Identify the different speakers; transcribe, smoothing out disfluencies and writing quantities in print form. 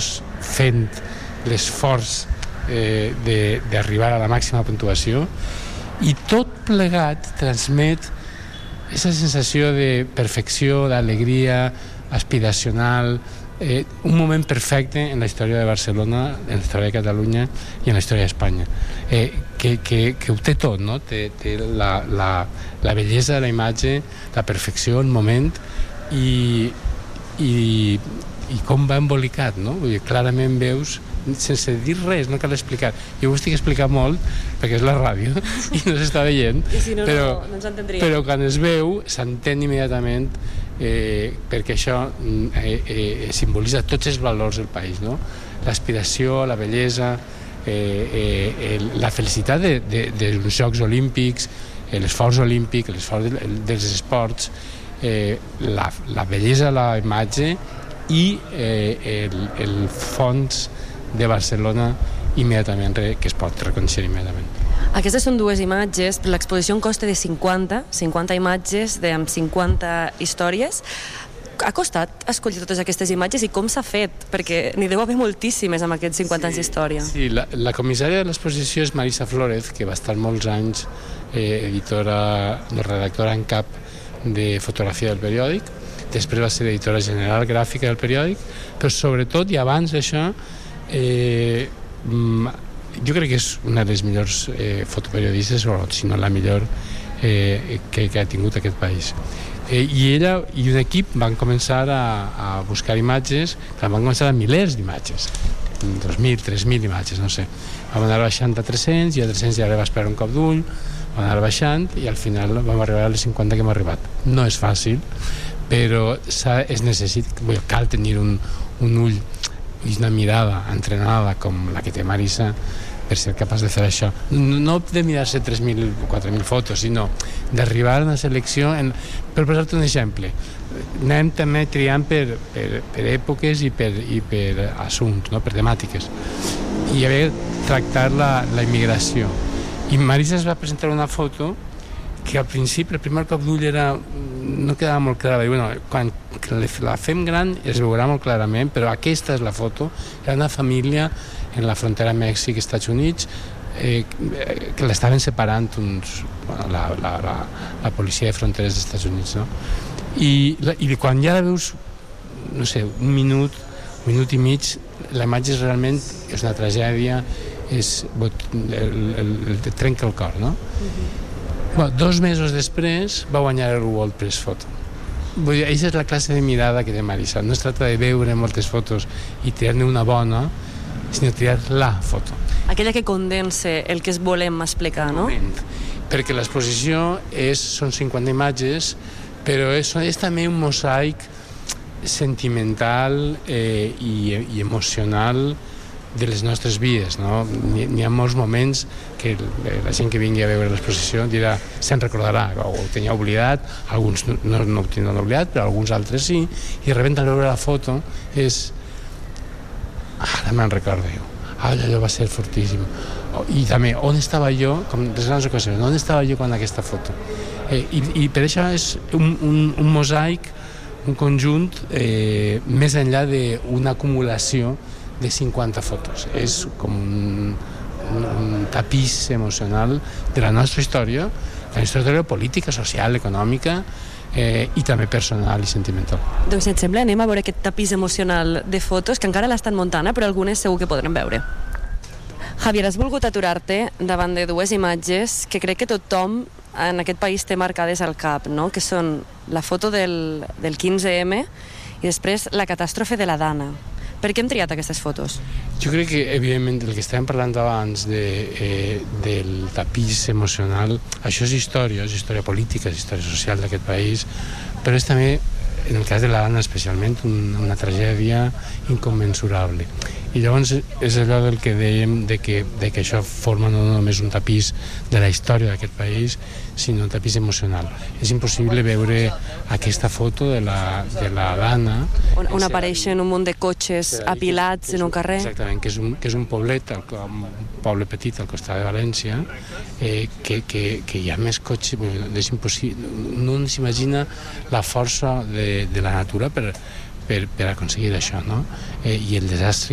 Speaker 1: dos fent l'esforç d'arribar a la màxima puntuació, i tot plegat transmet aquesta sensació de perfecció, d'alegria aspiracional, un moment perfecte en la història de Barcelona, en la història de Catalunya i en la història d'Espanya, que ho té tot, no? Té la bellesa de la imatge, la perfecció, el moment, i com va embolicat, no? Vull dir, clarament veus, sense dir res, no cal explicar. Jo ho estic explicant molt perquè és la ràdio i no s'està veient,
Speaker 2: si no, no ens entendríem.
Speaker 1: Però quan es veu s'entén immediatament, perquè això simbolitza tots els valors del país, no? L'aspiració, la bellesa, la felicitat dels Jocs Olímpics, l'esforç olímpic, l'esforç dels esports, la bellesa de la imatge i el fons de Barcelona immediatament, que es pot reconèixer immediatament.
Speaker 2: Aquestes són dues imatges, però l'exposició en costa de 50 imatges amb 50 històries. Ha costat escollir totes aquestes imatges i com s'ha fet? Perquè n'hi deu haver moltíssimes amb aquests 50 anys d'història.
Speaker 1: Sí, la comissària de l'exposició és Marisa Flórez, que va estar molts anys redactora en cap de fotografia del periòdic, després va ser editora general gràfica del periòdic, però sobretot i abans d'això jo crec que és una de les millors fotoperiodistes, o si no la millor que ha tingut aquest país. I ella i un equip van començar a buscar imatges, van començar a milers d'imatges, 2.000, 3.000 imatges, no sé. Vam anar baixant a 300, i a 300 ja va esperar un cop d'ull, vam anar baixant i al final vam arribar a les 50 que hem arribat. No és fàcil, però cal tenir un ull i una mirada entrenada com la que té Marisa per ser capaç de fer això. No de mirar-se 3.000 o 4.000 fotos, sinó d'arribar a una selecció. Per posar-te un exemple, anem també triant per èpoques i per assumptes, no? Per temàtiques. I haver tractar la immigració. I Marisa es va presentar una foto que al principi, el primer cop d'ull no quedava molt clara. Bueno, quan la fem gran es veurà molt clarament, però aquesta és la foto. Era una família en la frontera Mèxic-Estats Units que l'estaven separant la policia de fronteres dels Estats Units, no? I quan ja la veus, no sé, un minut i mig, la imatge realment és una tragèdia, trenca el cor, no? Bueno, 2 mesos després va guanyar el World Press Photo. Vull dir, aquesta és la classe de mirada que té Marisa. No es tracta de veure moltes fotos i triar-ne una bona, sinó triar la foto.
Speaker 2: Aquella que condensa el que es volem explicar, no?
Speaker 1: Perquè l'exposició són 50 imatges, però és també un mosaic sentimental i emocional de les nostres vides, no? N'hi ha molts moments que la gent que vingui a veure l'exposició dirà, se'n recordarà, o ho tenia oblidat, alguns no ho tindran oblidat, però alguns altres sí, i de sobte al veure la foto ara me'n recordo, allò va ser fortíssim. I també, on estava jo, com les grans ocasions, on estava jo quan aquesta foto? I per això és un mosaic, un conjunt més enllà d'una acumulació de 50 fotos. És com un tapís emocional de la nostra història, la nostra història política, social, econòmica i també personal i sentimental.
Speaker 2: Doncs si et sembla, anem a veure aquest tapís emocional de fotos, que encara l'estan muntant, però algunes segur que podrem veure. Javier, has volgut aturar-te davant de 2 imatges que crec que tothom en aquest país té marcades al cap, no? Que són la foto del 15M i després la catàstrofe de la Dana. Per què hem triat aquestes fotos?
Speaker 1: Jo crec que, evidentment, el que estàvem parlant abans del tapís emocional, això és història política, és història social d'aquest país, però és també, en el cas de la Dana especialment, una tragèdia incommensurable. I llavors és allò del que dèiem de que això forma no només un tapís de la història d'aquest país, sinó un tapís emocional. És impossible veure aquesta foto de la Dana
Speaker 2: on apareixen un munt de cotxes apilats en un carrer.
Speaker 1: Exactament, que és un poblet, un poble petit al costat de València, que hi ha més cotxes, és impossible, no s'imagina la força de la natura per aconseguir això, no? I el desastre